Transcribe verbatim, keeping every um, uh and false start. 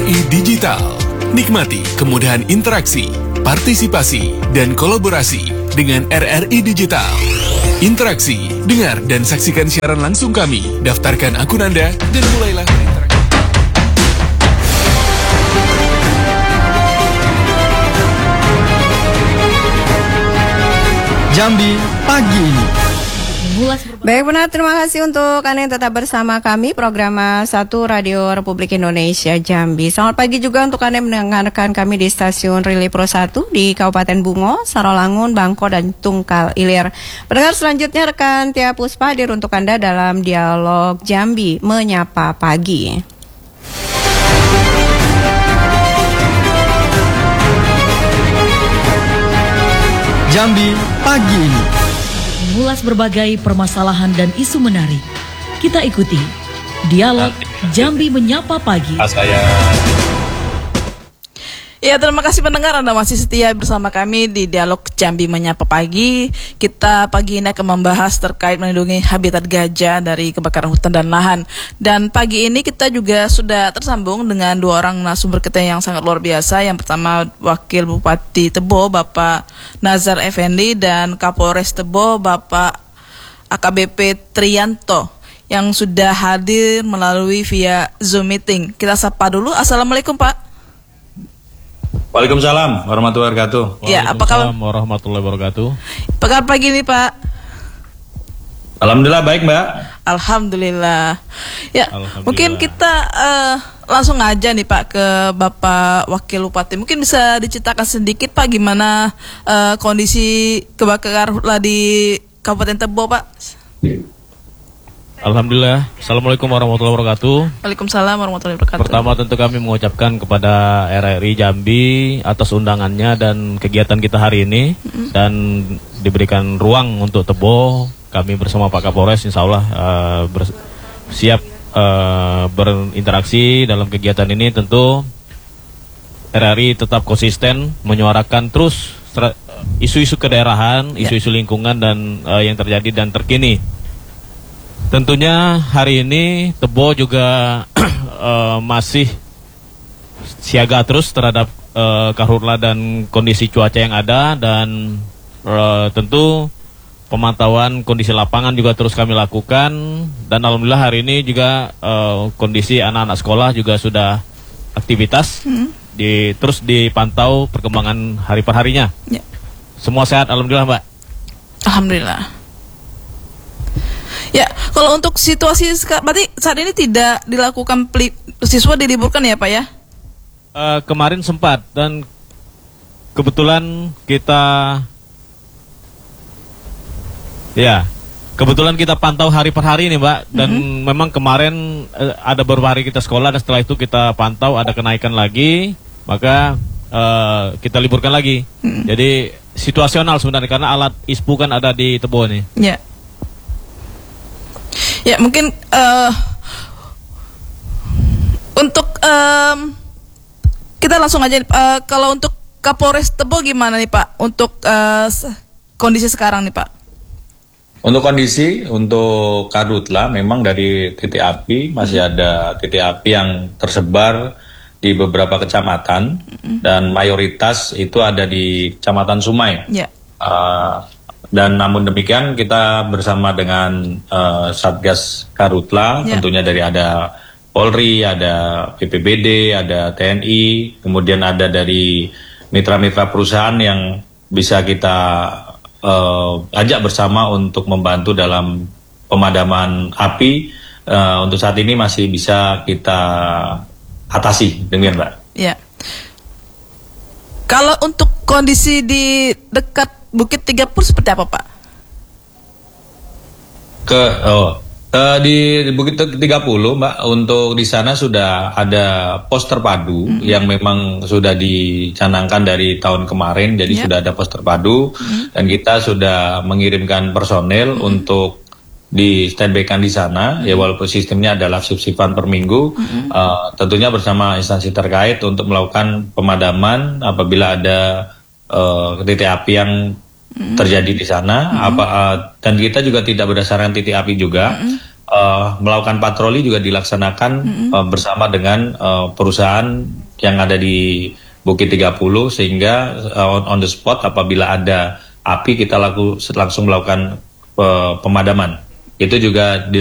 I Digital. Nikmati kemudahan interaksi, partisipasi, dan kolaborasi dengan R R I Digital. Interaksi, dengar dan saksikan siaran langsung kami. Daftarkan akun Anda dan mulailah berinteraksi. Jambi pagi ini. Baik benar, terima kasih untuk Anda yang tetap bersama kami program satu Radio Republik Indonesia Jambi. Selamat pagi juga untuk Anda yang mendengarkan kami di stasiun Relay Pro satu di Kabupaten Bungo, Sarolangun, Bangko, dan Tungkal Ilir. Pendengar selanjutnya rekan Tia Puspa hadir untuk Anda dalam dialog Jambi Menyapa Pagi. Jambi pagi ini. Mengulas berbagai permasalahan dan isu menarik. Kita ikuti dialog Jambi Menyapa Pagi. Saya. Ya, terima kasih pendengar Anda masih setia bersama kami di dialog Jambi Menyapa Pagi. Kita pagi ini akan membahas terkait melindungi habitat gajah dari kebakaran hutan dan lahan. Dan pagi ini kita juga sudah tersambung dengan dua orang narasumber kita yang sangat luar biasa. Yang pertama Wakil Bupati Tebo Bapak Nazar Effendi dan Kapolres Tebo Bapak A K B P Trianto yang sudah hadir melalui via Zoom meeting. Kita sapa dulu. Assalamualaikum Pak. Waalaikumsalam warahmatullahi wabarakatuh. Ya, apa kabar? Warahmatullahi wabarakatuh. Apa kabar pagi ini Pak? Alhamdulillah baik Mbak. Alhamdulillah. Ya, Alhamdulillah. Mungkin kita uh, langsung aja nih Pak ke Bapak Wakil Bupati. Mungkin bisa diceritakan sedikit Pak gimana uh, kondisi kebakaran hutan di Kabupaten Tebo Pak? Alhamdulillah. Assalamualaikum warahmatullahi wabarakatuh. Waalaikumsalam warahmatullahi wabarakatuh. Pertama tentu kami mengucapkan kepada R R I Jambi atas undangannya dan kegiatan kita hari ini, mm-hmm. dan diberikan ruang untuk Tebo. Kami bersama Pak Kapolres insya Allah uh, ber- siap uh, berinteraksi dalam kegiatan ini. Tentu R R I tetap konsisten menyuarakan terus stra- isu-isu kedaerahan, yeah. isu-isu lingkungan dan uh, yang terjadi dan terkini. Tentunya hari ini Tebo juga uh, masih siaga terus terhadap uh, karhutla dan kondisi cuaca yang ada, dan uh, tentu pemantauan kondisi lapangan juga terus kami lakukan, dan alhamdulillah hari ini juga uh, kondisi anak-anak sekolah juga sudah aktivitas, hmm. di, terus dipantau perkembangan hari per harinya. Ya. Semua sehat alhamdulillah Mbak. Alhamdulillah. Ya, kalau untuk situasi berarti saat ini tidak dilakukan peli, siswa diliburkan ya Pak ya? Uh, kemarin sempat, dan kebetulan kita ya kebetulan kita pantau hari per hari nih Mbak, dan mm-hmm. memang kemarin uh, ada beberapa hari kita sekolah, dan setelah itu kita pantau ada kenaikan lagi, maka uh, kita liburkan lagi. Mm-hmm. Jadi situasional sebenarnya karena alat I S P U kan ada di Tebo nih. Ya. Yeah. Ya mungkin uh, untuk um, kita langsung aja uh, kalau untuk Kapolres Tebo gimana nih Pak untuk uh, kondisi sekarang nih Pak? Untuk kondisi untuk karhutla memang dari titik api masih hmm. ada titik api yang tersebar di beberapa kecamatan, hmm. dan mayoritas itu ada di Kecamatan Sumai. Yeah. Uh, Dan namun demikian kita bersama dengan uh, Satgas Karhutla, yeah. tentunya dari ada Polri, ada B P B D, ada T N I, kemudian ada dari mitra-mitra perusahaan yang bisa kita uh, ajak bersama untuk membantu dalam pemadaman api. Uh, untuk saat ini masih bisa kita atasi, demikian Mbak. Ya. Kalau untuk kondisi di dekat Bukit tiga puluh seperti apa Pak? Ke oh uh, di, di Bukit tiga puluh Mbak, untuk di sana sudah ada pos terpadu mm-hmm. yang memang sudah dicanangkan dari tahun kemarin, jadi yeah. sudah ada pos terpadu, mm-hmm. dan kita sudah mengirimkan personel mm-hmm. untuk di standby-kan di sana, mm-hmm. ya walaupun sistemnya adalah shift-shiftan per minggu, mm-hmm. uh, tentunya bersama instansi terkait untuk melakukan pemadaman apabila ada uh, titik api yang terjadi di sana, mm-hmm. apa uh, dan kita juga tidak berdasarkan titik api juga, mm-hmm. uh, melakukan patroli juga dilaksanakan mm-hmm. uh, bersama dengan uh, perusahaan yang ada di Bukit tiga puluh, sehingga uh, on, on the spot apabila ada api kita laku, langsung melakukan uh, pemadaman. Itu juga di